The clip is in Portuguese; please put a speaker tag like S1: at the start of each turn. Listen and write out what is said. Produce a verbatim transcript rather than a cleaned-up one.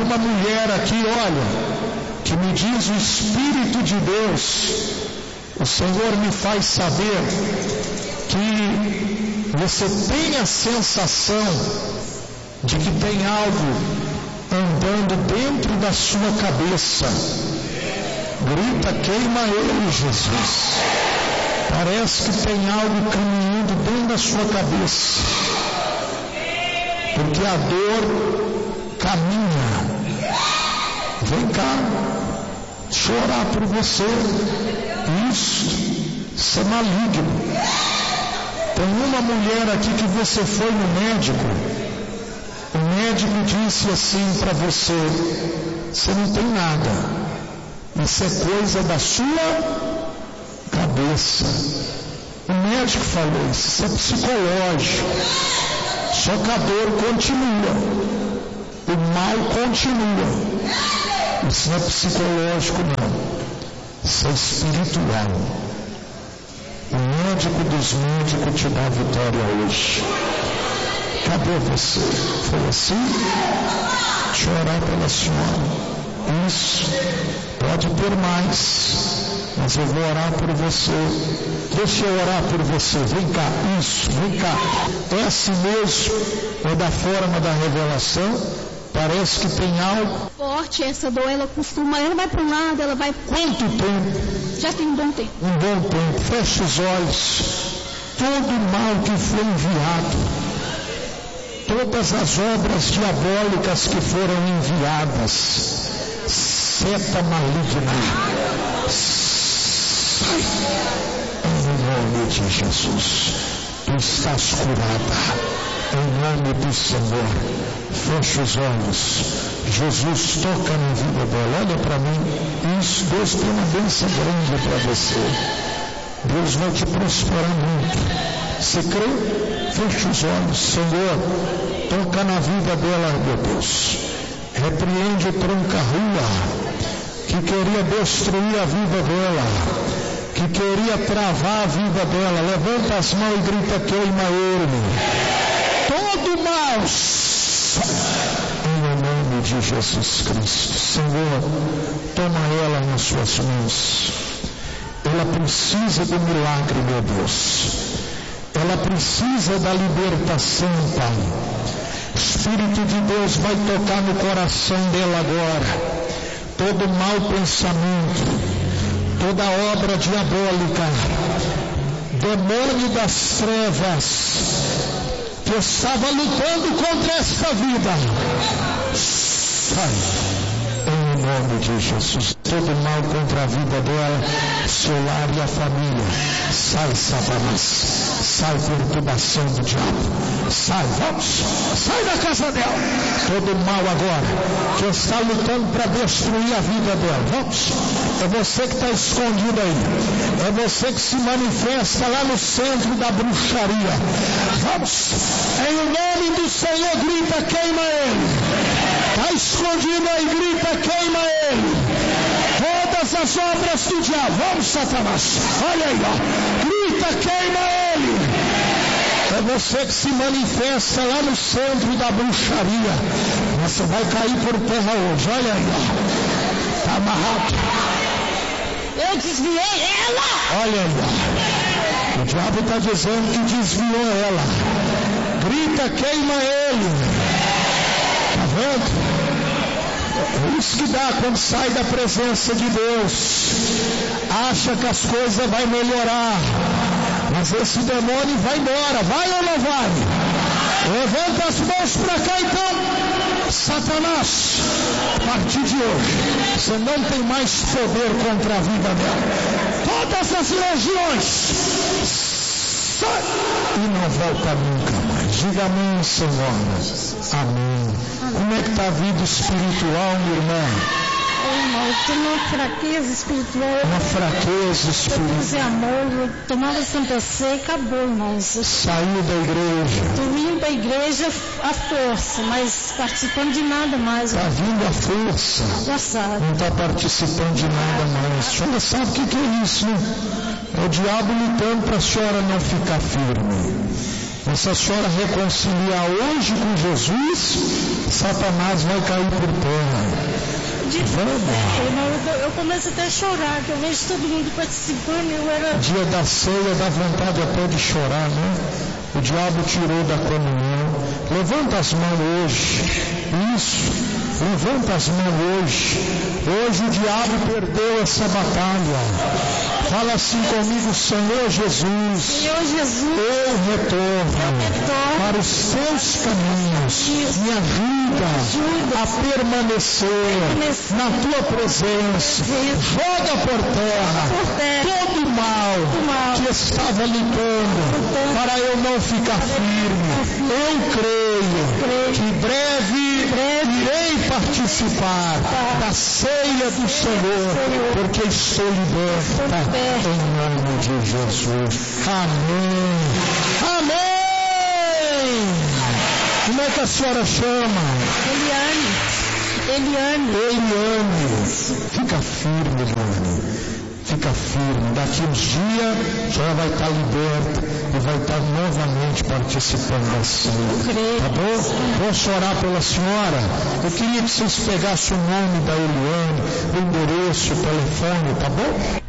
S1: uma mulher aqui, olha, que me diz o Espírito de Deus, o Senhor me faz saber que você tem a sensação de que tem algo andando dentro da sua cabeça. Grita, queima ele, Jesus. Parece que tem algo caminhando dentro da sua cabeça, porque a dor caminha. Vem cá, deixa eu orar por você. Isso, isso é maligno. Tem uma mulher aqui que você foi no médico, o médico disse assim para você: você não tem nada, isso é coisa da sua cabeça. O médico falou isso, isso é psicológico. Só que a dor continua, o mal continua. Isso não é psicológico não, isso é espiritual. O médico dos médicos te dá vitória hoje. Cadê você? Foi assim? Deixa eu orar pela senhora. Isso, pode ter mais, mas eu vou orar por você. Deixa eu orar por você. Vem cá, isso, vem cá. É assim mesmo? É da forma da revelação? Parece que tem algo
S2: forte. Essa dor, ela costuma, ela vai para um lado, ela vai...
S1: Quanto tempo?
S2: Já tem um bom tempo.
S1: Um bom tempo. Feche os olhos. Todo mal que foi enviado, todas as obras diabólicas que foram enviadas, seta maligna, sai em nome de Jesus. Tu estás curada em nome do Senhor. Feche os olhos. Jesus, toca na vida dela. Olha para mim. Isso, Deus tem uma bênção grande para você. Deus vai te prosperar muito. Você crê? Feche os olhos. Senhor, toca na vida dela, meu Deus. Repreende o tronca-rua que queria destruir a vida dela, que queria travar a vida dela. Levanta as mãos e grita, queima ele. Todo mal, em nome de Jesus Cristo. Senhor, toma ela nas suas mãos. Ela precisa do milagre, meu Deus. Ela precisa da libertação, Pai. Espírito de Deus vai tocar no coração dela agora. Todo mau pensamento, toda obra diabólica, demônio das trevas que estava lutando contra esta vida, sai em nome de Jesus. Todo mal contra a vida dela, seu lar e a família, sai, Satanás, sai perturbação do diabo, sai, vamos, sai da casa dela. Todo mal agora que está lutando para destruir a vida dela, vamos. É você que está escondido aí, é você que se manifesta lá no centro da bruxaria. Vamos, em nome do Senhor, grita, queima ele. Está escondido aí, grita, queima ele. Todas as obras do diabo, vamos, Satanás, olha aí, ó. Grita, queima ele. É você que se manifesta lá no centro da bruxaria. Você vai cair por terra hoje, olha aí, ó. Está amarrado.
S2: Eu desviei ela.
S1: Olha aí, ó. O diabo está dizendo que desviou ela. Grita, queima ele. Está vendo? É isso que dá quando sai da presença de Deus. Acha que as coisas vão melhorar, mas esse demônio vai embora. Vai ou não vai? Levanta as mãos para cá então. Satanás, a partir de hoje você não tem mais poder contra a vida dela. Todas as legiões, sai e não volta nunca mais. Diga amém, Senhor. Amém. Como é que está a vida espiritual, minha irmã?
S2: Irmão, eu tenho uma fraqueza espiritual.
S1: Uma fraqueza espiritual.
S2: Fazer amor, eu tomava Santa Ceia e acabou, irmãos.
S1: Saiu da igreja.
S2: Estou vindo da igreja à força, mas participando de nada mais.
S1: Está vindo à força.
S2: Já sabe.
S1: Não está participando de nada mais. A senhora sabe o que, que é isso, né? É o diabo lutando para a senhora não ficar firme. Mas se a senhora reconciliar hoje com Jesus, Satanás vai cair por terra.
S2: De,
S1: Vamos.
S2: Eu, eu começo até a chorar, que eu vejo todo mundo participando. Eu era...
S1: Dia da ceia dá vontade até de chorar, né? O diabo tirou da comunhão. Levanta as mãos hoje. Isso. Levanta as mãos hoje. Hoje o diabo perdeu essa batalha. Fala assim comigo, Senhor Jesus.
S2: Senhor Jesus.
S1: Eu retorno,
S2: eu retorno
S1: para os seus caminhos. Isso. Me ajuda, ajuda a permanecer, permanecer na tua presença. Isso. Joga por terra,
S2: por terra
S1: todo o mal, mal que estava lutando para eu não ficar firme. Eu creio que breve, breve irei participar da ceia do Senhor, porque estou liberta em nome de Jesus. Amém. Amém. Como é que a senhora chama?
S2: Eliane. Eliane.
S1: Eliane. Fica firme, Eliane. Fica firme. Daqui uns dias a senhora vai estar liberta e vai estar novamente participando da ceia. Tá bom? Posso orar pela senhora? Eu queria que vocês pegassem o nome da Eliane, o endereço, o telefone, tá bom?